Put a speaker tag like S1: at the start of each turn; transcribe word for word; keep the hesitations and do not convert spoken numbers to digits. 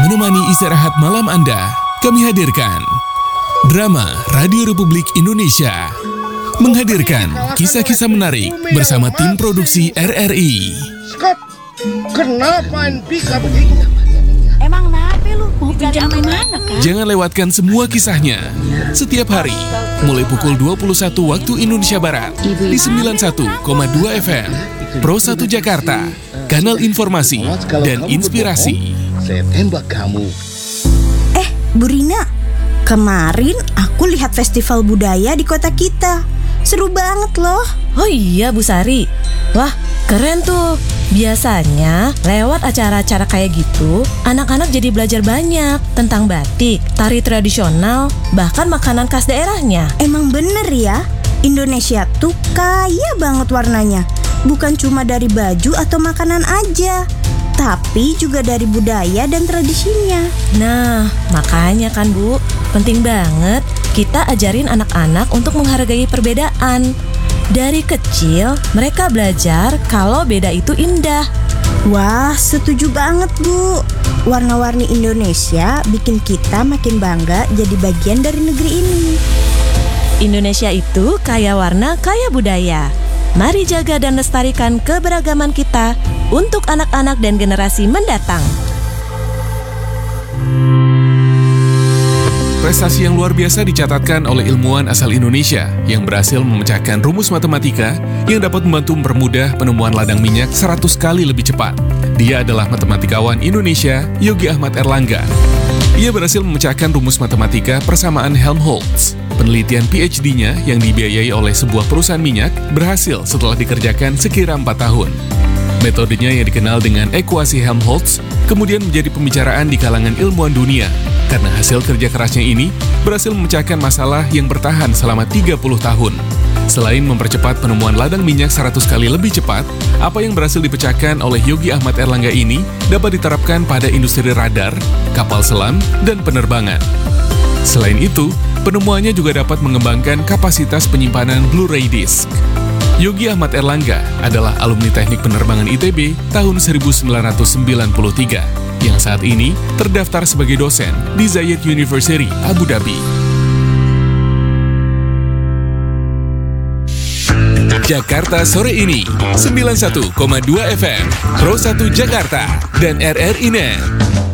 S1: Menemani istirahat malam Anda, kami hadirkan Drama Radio Republik Indonesia menghadirkan kisah-kisah menarik bersama tim produksi R R I.
S2: Skop, kenapa pika begitu?
S3: Emang nape lu? Mau pinjam kemana kan?
S1: Jangan lewatkan semua kisahnya setiap hari mulai pukul dua puluh satu waktu Indonesia Barat di sembilan puluh satu koma dua F M Pro satu Jakarta, kanal informasi dan inspirasi.
S2: Saya tembak kamu.
S4: Eh, Bu Rina, kemarin aku lihat festival budaya di kota kita. Seru banget loh.
S3: Oh iya Bu Sari. Wah, keren tuh. Biasanya lewat acara-acara kayak gitu, anak-anak jadi belajar banyak tentang batik, tari tradisional, bahkan makanan khas daerahnya.
S4: Emang bener ya, Indonesia tuh kaya banget warnanya. Bukan cuma dari baju atau makanan aja, tapi juga dari budaya dan tradisinya.
S3: Nah, makanya kan Bu, penting banget kita ajarin anak-anak untuk menghargai perbedaan. Dari kecil, mereka belajar kalau beda itu indah.
S4: Wah, setuju banget Bu. Warna-warni Indonesia bikin kita makin bangga jadi bagian dari negeri ini.
S3: Indonesia itu kaya warna, kaya budaya. Mari jaga dan lestarikan keberagaman kita untuk anak-anak dan generasi mendatang.
S1: Prestasi yang luar biasa dicatatkan oleh ilmuwan asal Indonesia yang berhasil memecahkan rumus matematika yang dapat membantu mempermudah penemuan ladang minyak seratus kali lebih cepat. Dia adalah matematikawan Indonesia, Yogi Ahmad Erlangga. Ia berhasil memecahkan rumus matematika persamaan Helmholtz. Penelitian P H D-nya yang dibiayai oleh sebuah perusahaan minyak berhasil setelah dikerjakan sekira empat tahun. Metodenya yang dikenal dengan ekuasi Helmholtz kemudian menjadi pembicaraan di kalangan ilmuwan dunia karena hasil kerja kerasnya ini berhasil memecahkan masalah yang bertahan selama tiga puluh tahun. Selain mempercepat penemuan ladang minyak seratus kali lebih cepat, apa yang berhasil dipecahkan oleh Yogi Ahmad Erlangga ini dapat diterapkan pada industri radar, kapal selam, dan penerbangan. Selain itu, penemuannya juga dapat mengembangkan kapasitas penyimpanan Blu-ray disk. Yogi Ahmad Erlangga adalah alumni Teknik Penerbangan I T B tahun seribu sembilan ratus sembilan puluh tiga yang saat ini terdaftar sebagai dosen di Zayed University, Abu Dhabi. Jakarta sore ini sembilan puluh satu koma dua F M Pro satu Jakarta dan R R I Net.